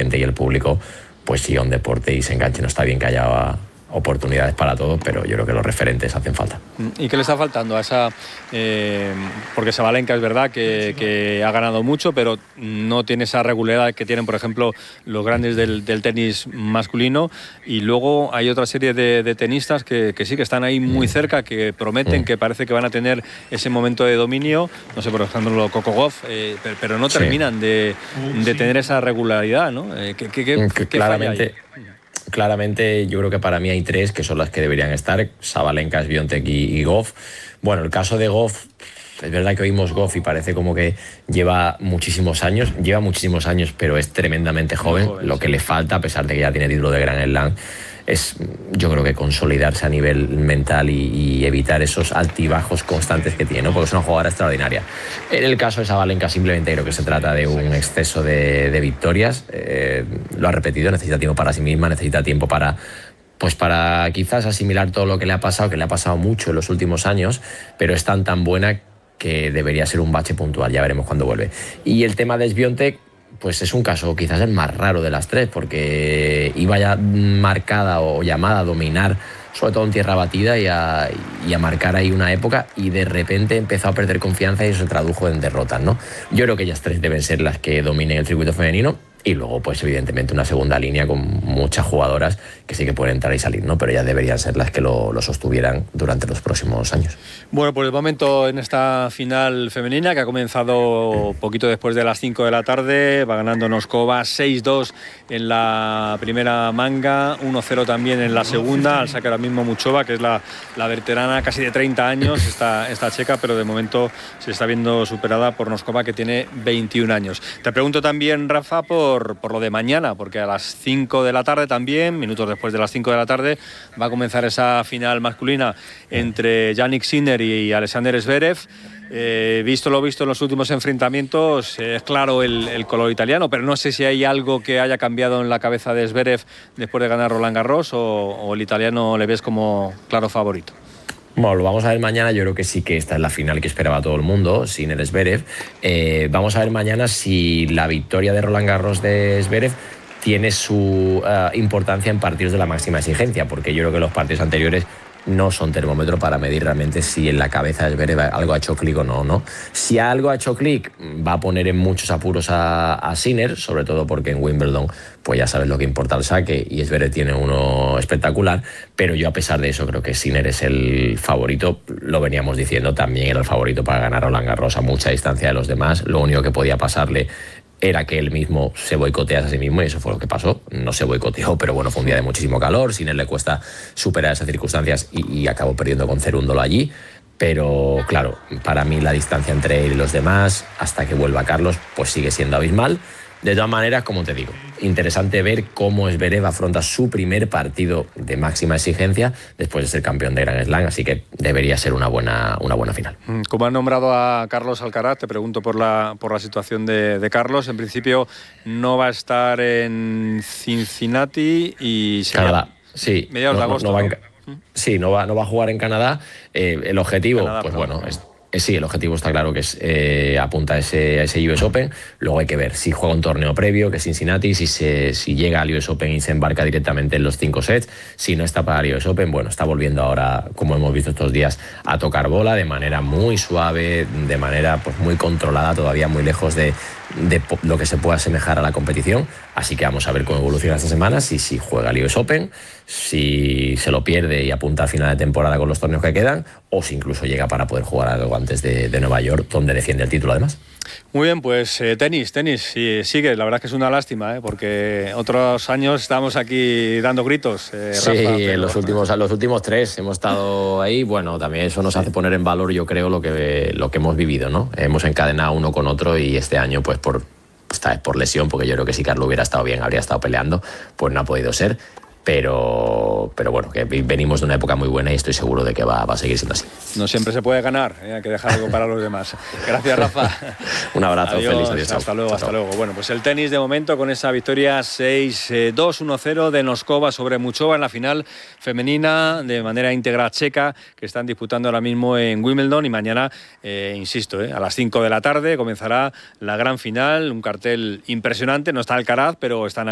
gente y el público pues siga un deporte y se enganche. No está bien que haya oportunidades para todos, pero yo creo que los referentes hacen falta. ¿Y qué le está faltando a esa? Porque Sabalenka es verdad que ha ganado mucho, pero no tiene esa regularidad que tienen, por ejemplo, los grandes del tenis masculino. Y luego hay otra serie de tenistas que sí que están ahí muy cerca, que prometen, que parece que van a tener ese momento de dominio. No sé, por ejemplo, Coco Gauff, pero no terminan de tener esa regularidad, ¿no? ¿Qué claramente? Claramente yo creo que para mí hay tres que son las que deberían estar: Sabalenka, Swiatek y Gauff. Bueno, el caso de Gauff, es verdad que oímos Gauff y parece como que lleva muchísimos años, pero es tremendamente joven. Lo que le falta, a pesar de que ya tiene título de Grand Slam, es, yo creo que consolidarse a nivel mental y evitar esos altibajos constantes que tiene, ¿no? Porque es una jugadora extraordinaria. En el caso de Sabalenka simplemente creo que se trata de un exceso de victorias. Lo ha repetido, necesita tiempo para sí misma, necesita tiempo para quizás asimilar todo lo que le ha pasado mucho en los últimos años, pero es tan buena que debería ser un bache puntual. Ya veremos cuándo vuelve. Y el tema de Swiatek, pues es un caso quizás el más raro de las tres, porque iba ya marcada o llamada a dominar, sobre todo en tierra batida, y a marcar ahí una época, y de repente empezó a perder confianza y eso se tradujo en derrotas, ¿no? Yo creo que ellas tres deben ser las que dominen el circuito femenino, y luego pues evidentemente una segunda línea con muchas jugadoras que sí que pueden entrar y salir, ¿no? Pero ellas deberían ser las que lo sostuvieran durante los próximos años. Bueno, por el momento en esta final femenina, que ha comenzado poquito después de las 5 de la tarde, va ganando Noskova 6-2 en la primera manga, 1-0 también en la segunda, al saque ahora mismo Muchova, que es la veterana casi de 30 años, esta checa, pero de momento se está viendo superada por Noskova, que tiene 21 años. Te pregunto también, Rafa, por lo de mañana, porque a las 5 de la tarde también, minutos después de las 5 de la tarde, va a comenzar esa final masculina entre Jannik Sinner y Alexander Zverev. Visto lo visto en los últimos enfrentamientos, es claro el color italiano, pero no sé si hay algo que haya cambiado en la cabeza de Zverev después de ganar Roland Garros, o el italiano le ves como claro favorito. Bueno, lo vamos a ver mañana. Yo creo que sí que esta es la final que esperaba todo el mundo, Sinner Zverev. Vamos a ver mañana si la victoria de Roland Garros de Zverev tiene su importancia en partidos de la máxima exigencia, porque yo creo que los partidos anteriores no son termómetro para medir realmente si en la cabeza de Zverev algo ha hecho clic o no. Si algo ha hecho clic, va a poner en muchos apuros a Sinner, sobre todo porque en Wimbledon pues ya sabes lo que importa el saque y Zverev tiene uno espectacular, pero yo a pesar de eso creo que Sinner es el favorito. Lo veníamos diciendo, también era el favorito para ganar Roland Garros a mucha distancia de los demás. Lo único que podía pasarle era que él mismo se boicotease a sí mismo, y eso fue lo que pasó. No se boicoteó, pero bueno, fue un día de muchísimo calor. Sinner le cuesta superar esas circunstancias y acabó perdiendo con Cerúndolo allí. Pero claro, para mí la distancia entre él y los demás, hasta que vuelva Carlos, pues sigue siendo abismal. De todas maneras, como te digo, interesante ver cómo Zverev afronta su primer partido de máxima exigencia después de ser campeón de Grand Slam, así que debería ser una buena final. Como han nombrado a Carlos Alcaraz, te pregunto por la situación de Carlos. En principio no va a estar en Cincinnati y Canadá. Sí, mediados de agosto. No va a jugar en Canadá. El objetivo, Canadá, pues bueno, sí, el objetivo está claro que es apunta a ese US Open. Luego hay que ver si juega un torneo previo, que es Cincinnati, si llega al US Open y se embarca directamente en los 5 sets. Si no está para el US Open, bueno, está volviendo ahora, como hemos visto estos días, a tocar bola de manera muy suave, de manera pues muy controlada, todavía muy lejos de lo que se pueda asemejar a la competición. Así que vamos a ver cómo evoluciona esta semana, si juega el US Open, si se lo pierde y apunta a final de temporada con los torneos que quedan, o si incluso llega para poder jugar algo antes de Nueva York, donde defiende el título además. Muy bien, pues tenis, sí, sigue. La verdad es que es una lástima, porque otros años estábamos aquí dando gritos. Sí, Rafa, pero los últimos 3 hemos estado ahí. Bueno, también eso nos hace poner en valor, yo creo, lo que hemos vivido, ¿no? Hemos encadenado uno con otro, y este año, pues esta vez por lesión, porque yo creo que si Carlos hubiera estado bien, habría estado peleando, pues no ha podido ser. Pero bueno, que venimos de una época muy buena y estoy seguro de que va a seguir siendo así. No siempre se puede ganar, hay que dejar algo para los demás. Gracias, Rafa. Un abrazo, adiós, feliz. Hasta luego. Bueno, pues el tenis de momento con esa victoria 6-2, 1-0 de Noskova sobre Muchova en la final femenina de manera íntegra checa, que están disputando ahora mismo en Wimbledon. Y mañana, insisto, a las 5 de la tarde comenzará la gran final, un cartel impresionante. No está Alcaraz, pero están